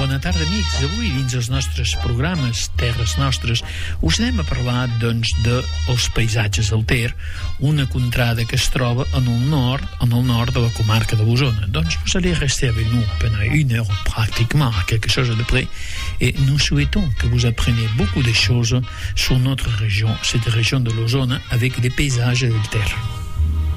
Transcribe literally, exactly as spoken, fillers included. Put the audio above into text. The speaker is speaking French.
bona tarda, amics. Avui, dins els nostres programes Terres Nostres, us anem a parlar, doncs, dels paisatges del Ter, una contrada que es troba en el nord, en el nord de la comarca de l'Osona. Donc, vous allez rester avec nous pendant une heure pratiquement, à quelque chose de près, et nous souhaitons que vous appreniez beaucoup de choses sur notre région, cette région de l'Osona, avec des paysages del Ter.